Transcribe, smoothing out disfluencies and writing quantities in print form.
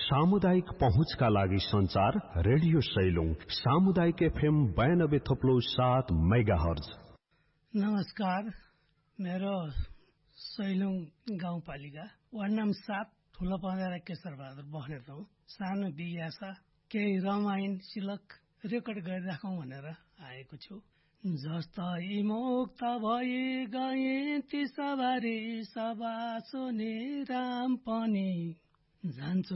सामुदायिक पहुँचका लागि संचार रेडियो सैलुङ सामुदायिक एफएम 92.7 मेगाहर्ज। नमस्कार, मेरो सैलुङ गाउँपालिका वार्ड नम्बर 7 ठुलो पँधेरा केशरबहादुर बस्नेत हौ। सानो बियासा केही रमाइन सिलक रेकर्ड गरिराखौं भनेर आएको छु। जस्तै मुक्त भए गए ती सवारी सबासो नि राम पनि जान्छु